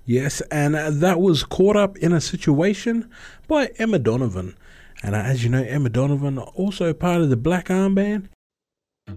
Yes, and that was Caught Up in a Situation by Emma Donovan. And as you know, Emma Donovan, also part of the Black Armband.